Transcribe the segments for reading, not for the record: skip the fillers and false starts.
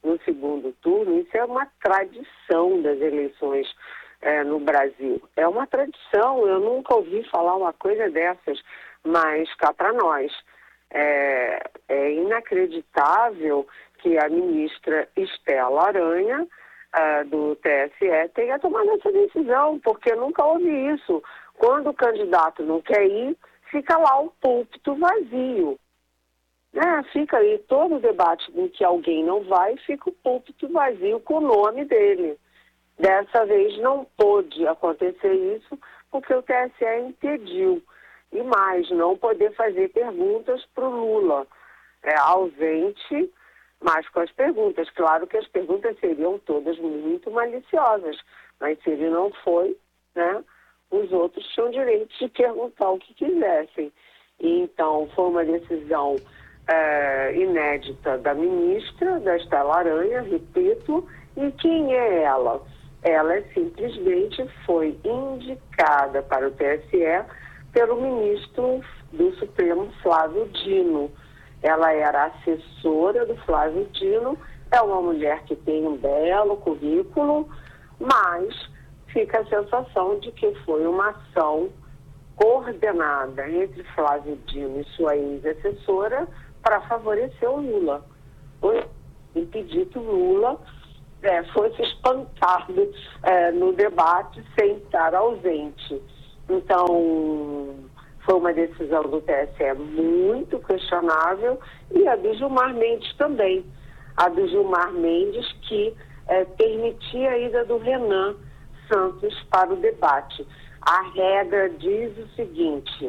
no segundo turno, isso é uma tradição das eleições no Brasil. É uma tradição, eu nunca ouvi falar uma coisa dessas, mas cá para nós. É inacreditável que a ministra Estela Aranha, do TSE, tenha tomado essa decisão, porque nunca houve isso. Quando o candidato não quer ir, fica lá o púlpito vazio. Fica aí todo o debate em que alguém não vai, fica o púlpito vazio com o nome dele. Dessa vez não pôde acontecer isso, porque o TSE impediu. E mais, não poder fazer perguntas para o Lula. Ausente, mas com as perguntas. Claro que as perguntas seriam todas muito maliciosas, mas se ele não foi, os outros tinham direito de perguntar o que quisessem. E, então, foi uma decisão inédita da ministra, da Estela Aranha, repito. E quem é ela? Ela simplesmente foi indicada para o TSE pelo ministro do Supremo, Flávio Dino. Ela era assessora do Flávio Dino, é uma mulher que tem um belo currículo, mas fica a sensação de que foi uma ação coordenada entre Flávio Dino e sua ex-assessora para favorecer o Lula. Impedir que o Lula fosse espancado no debate sem estar ausente. Então, foi uma decisão do TSE muito questionável, e a do Gilmar Mendes também. A do Gilmar Mendes, que permitia a ida do Renan Santos para o debate. A regra diz o seguinte,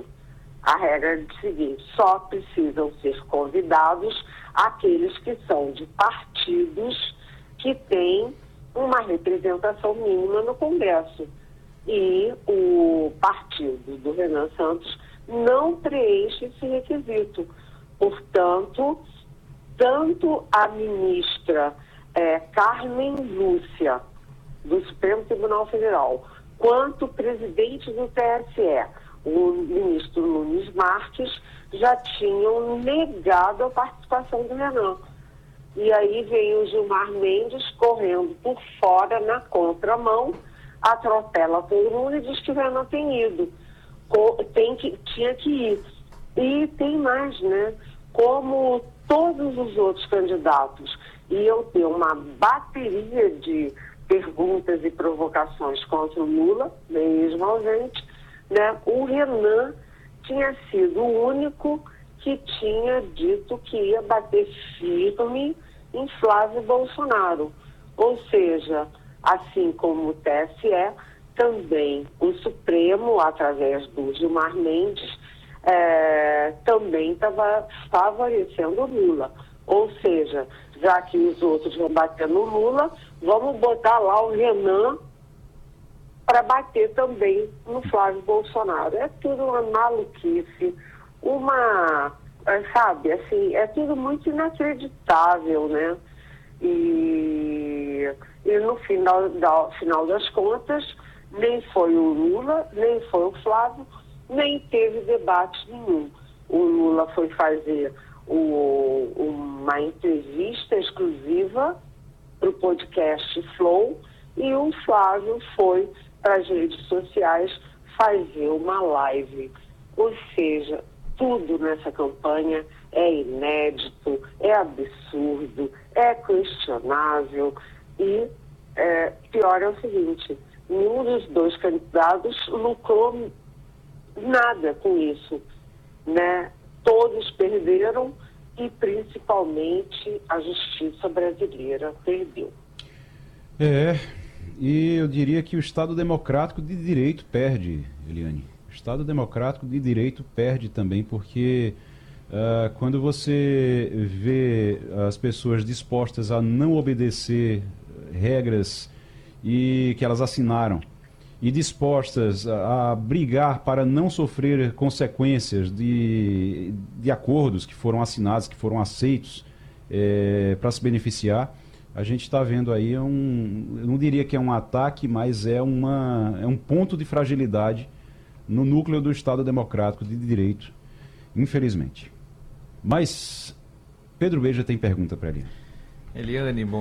só precisam ser convidados aqueles que são de partidos que têm uma representação mínima no Congresso. E o partido do Renan Santos não preenche esse requisito. Portanto, tanto a ministra Carmen Lúcia, do Supremo Tribunal Federal, quanto o presidente do TSE, o ministro Nunes Marques, já tinham negado a participação do Renan. E aí veio o Gilmar Mendes correndo por fora, na contramão, atropela todo mundo e diz que o Renan tem ido. Tinha que ir. E tem mais, como todos os outros candidatos iam ter uma bateria de perguntas e provocações contra o Lula, mesmo ausente, o Renan tinha sido o único que tinha dito que ia bater firme em Flávio Bolsonaro. Ou seja, assim como o TSE, também o Supremo, através do Gilmar Mendes, também estava favorecendo o Lula. Ou seja, já que os outros vão bater no Lula, vamos botar lá o Renan para bater também no Flávio Bolsonaro. É tudo uma maluquice, é tudo muito inacreditável, E no final das contas, nem foi o Lula, nem foi o Flávio, nem teve debate nenhum. O Lula foi fazer uma entrevista exclusiva para o podcast Flow, e o Flávio foi para as redes sociais fazer uma live. Ou seja, tudo nessa campanha é inédito, é absurdo, é questionável e pior é o seguinte, nenhum dos dois candidatos lucrou nada com isso, Todos perderam e principalmente a justiça brasileira perdeu. E eu diria que o Estado Democrático de Direito perde, Eliane. O Estado Democrático de Direito perde também, porque quando você vê as pessoas dispostas a não obedecer regras e que elas assinaram, e dispostas a brigar para não sofrer consequências de acordos que foram assinados, que foram aceitos para se beneficiar, a gente está vendo aí eu não diria que é um ataque, mas é um ponto de fragilidade no núcleo do Estado Democrático de Direito, infelizmente. Mas Pedro Beja tem pergunta para ele. Eliane, bom